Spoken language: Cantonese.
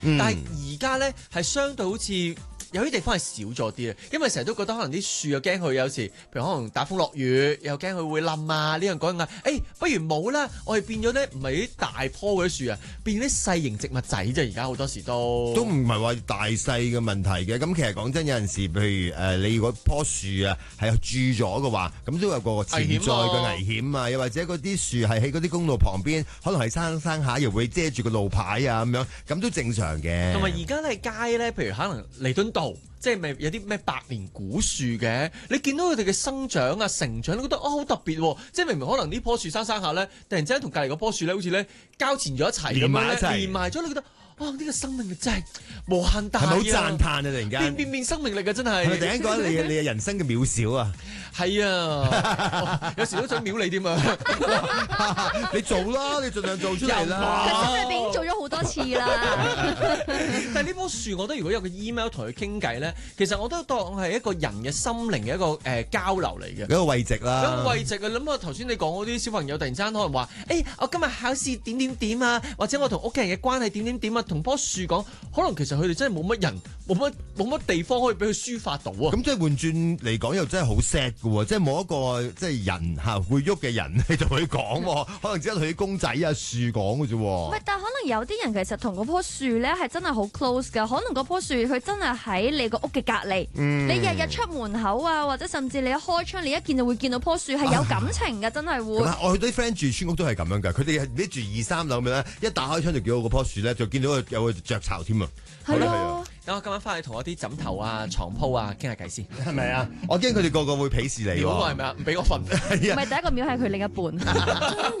但係而家咧係相對好似。有啲地方係少咗啲啊，因為成日都覺得可能啲樹又驚佢有時，譬如可能打風落雨，又驚佢會冧啊，呢樣嗰樣啊。不如冇啦，我哋變咗咧，唔係啲大棵嗰啲樹啊，變啲細型植物仔啫。而家好多時都唔係話大細嘅問題嘅。咁其實講真，有陣時，譬如你如果棵樹啊係蛀咗嘅話，咁都有個潛在嘅危險啊。又或者嗰啲樹係喺嗰啲公路旁邊，可能係生下又會遮住個路牌啊咁樣，咁都正常嘅。 同埋而家咧街咧，譬如可能彌敦道。即係咪有啲咩百年古樹嘅？你見到佢哋嘅生長啊、成長，你覺得好特別喎！即係明明可能呢棵樹生下咧，突然之間同隔離嗰棵樹咧，好似咧交纏咗一齊咁樣咧，連埋咗，你覺得呢個生命力真係無限大啊！係咪好讚歎啊？突然間變生命力啊！真係係咪突然間覺得你嘅人生嘅渺小啊？係啊，有時都想秒你添啊！ 你做啦，你盡量做出嚟啦。 佢心裏邊已經做咗好多次啦。 但係呢棵樹，我覺得如果有個 email 同佢傾偈咧，其實我都當係一個人嘅心靈嘅一個交流嚟嘅， 一個慰藉啦。 一個慰藉啊！諗下頭先你講嗰啲小朋友突然之間可能話，我今日考試點點點啊，或者我同屋企人嘅關係點點點啊，同棵樹講，可能其實佢哋真係冇乜人，冇乜地方可以俾佢抒發到啊！ 咁即係換轉嚟講，又真係好 sad 嘅喎，即係冇一個即係人會喐嘅人你同佢講，可能只係同啲公仔啊樹講嘅啫。 唔係，但係可能有啲人其實同嗰棵樹咧係真係好 close 㗎，可能嗰棵樹佢真係喺你個屋嘅隔離，你日日出門口啊，或者甚至你一開窗，你一見就會見到棵樹係有感情嘅，真係會。 我去啲 friend 住村屋都係咁樣㗎，佢哋係住2、3樓咁樣咧，一打開窗就見到嗰棵樹咧，就見到有個雀巢添啊！ 係啊， 等我今晚翻去同我啲枕頭啊、床鋪啊傾下偈先， 係咪啊？我驚佢哋個個會鄙視你喎。 嗰個係咪啊？唔俾我瞓。 唔係第一個秒係佢另一半。